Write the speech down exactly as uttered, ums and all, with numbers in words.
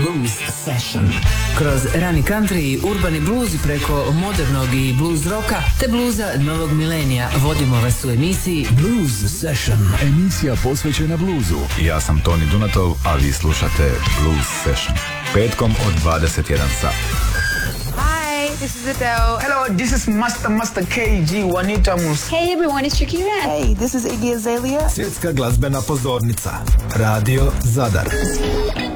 Blues Session. Kroz rani country i urbani blues preko modernog i blues roka te bluza novog milenija vodimo vas u emisiji Blues Session. Emisija posvećena bluzu. Ja sam Toni Dunatov, a vi slušate Blues Session. Petkom od dvadeset jedan sat. This is Adele. Hello, this is Master Master K G Juanita Mus. Hey everyone, it's Shakira. Hey, this is Iggy Azalea. Svjetska glazbena pozornica. Radio Zadar.